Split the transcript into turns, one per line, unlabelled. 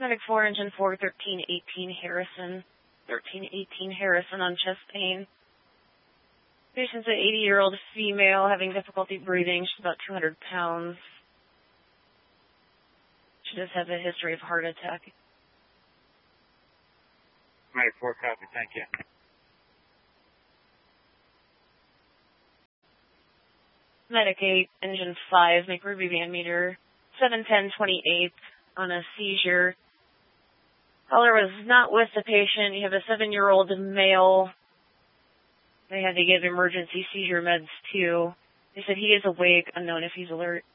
Medic 4, Engine 4, 1318 Harrison. 1318 Harrison on chest pain. Patient's an 80-year-old female having difficulty breathing. She's about 200 pounds. She does have a history of heart attack.
Medic 4, copy. Thank you.
Medic 8, Engine 5, make Ruby Van Meter 71028 on a seizure. Caller was not with the patient. You have a 7-year-old male. They had to give emergency seizure meds too. They said he is awake, unknown if he's alert.